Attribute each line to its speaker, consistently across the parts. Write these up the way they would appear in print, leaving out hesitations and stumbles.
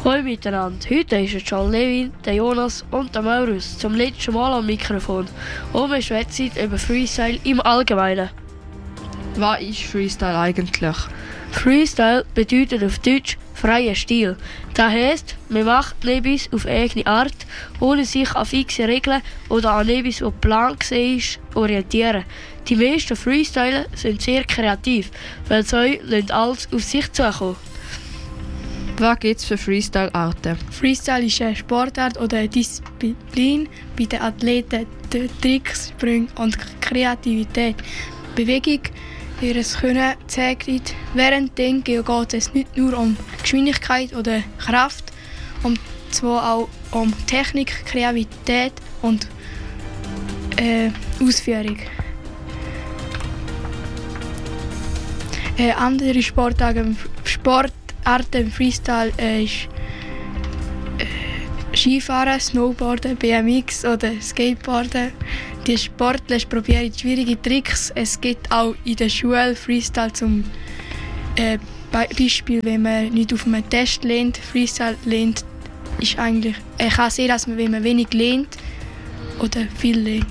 Speaker 1: Hallo miteinander, heute ist John Levin, der Jonas und der Maurus zum letzten Mal am Mikrofon und wir schwätzen über Freestyle im Allgemeinen.
Speaker 2: Was ist Freestyle eigentlich?
Speaker 1: Freestyle bedeutet auf Deutsch freier Stil. Das heisst, man macht etwas auf eigene Art, ohne sich an fixe Regeln oder an etwas, was geplant war, orientieren. Die meisten Freestyler sind sehr kreativ, weil sie alles auf sich zukommen.
Speaker 2: Was gibt es für Freestyle-Arten?
Speaker 3: Freestyle ist eine Sportart oder eine Disziplin, bei der Athleten Tricks, Sprünge und Kreativität, Bewegung ihres Können zeigen. Während dem geht es nicht nur um Geschwindigkeit oder Kraft, und zwar auch um Technik, Kreativität und Ausführung. Andere Sportarten im Freestyle ist Skifahren, Snowboarden, BMX oder Skateboarden. Die Sportler probieren schwierige Tricks. Es gibt auch in der Schule Freestyle zum Beispiel, wenn man nicht auf einem Test lernt. Freestyle lernt ist eigentlich, kann sein, dass man, wenn man wenig lernt oder viel lernt.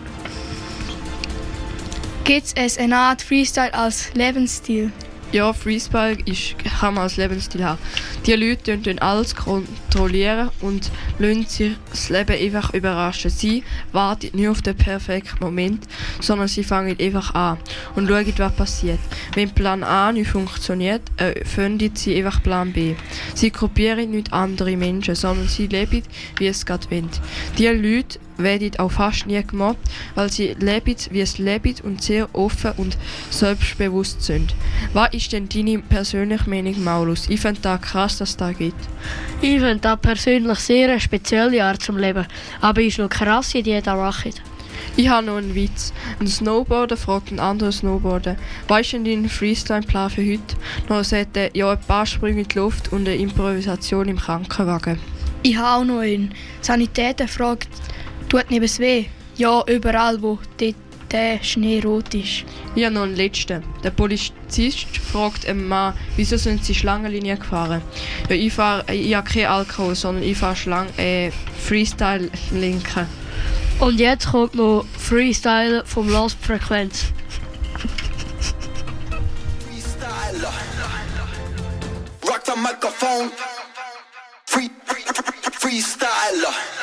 Speaker 3: Gibt es eine Art Freestyle als Lebensstil?
Speaker 2: Ja, Freestyle kann man als Lebensstil haben. Die Leute können alles kontrollieren und lassen sich das Leben einfach überraschen. Sie warten nicht auf den perfekten Moment, sondern sie fangen einfach an und schauen, was passiert. Wenn Plan A nicht funktioniert, finden sie einfach Plan B. Sie kopieren nicht andere Menschen, sondern sie leben, wie es gerade will. Diese Leute werden auch fast nie gemobbt, weil sie leben, wie es leben und sehr offen und selbstbewusst sind. Was ist denn deine persönliche Meinung, Maulus? Ich finde das krass, dass es das gibt.
Speaker 1: Ich finde das persönlich sehr eine spezielle Art zum Leben, aber es ist noch krass, wie die das machen.
Speaker 2: Ich habe noch einen Witz. Ein Snowboarder fragt einen anderen Snowboarder: Was ist denn dein Freestyle-Plan für heute? Dann sagt er: Ja, ein paar Sprünge in die Luft und eine Improvisation im Krankenwagen.
Speaker 3: Ich habe auch noch einen. Sanitäter fragt: Tut neben weh? Ja, überall, wo der Schnee rot ist.
Speaker 2: Ich habe noch einen letzten. Der Polizist fragt einen Mann: Wieso sind Sie Schlangenlinie gefahren? Ja, ich habe keinen Alkohol, sondern ich fahre Freestyle-Linken.
Speaker 1: Und jetzt kommt noch Freestyle vom Lost Frequenz.
Speaker 4: Freestyler. Rock the microphone. Freestyler.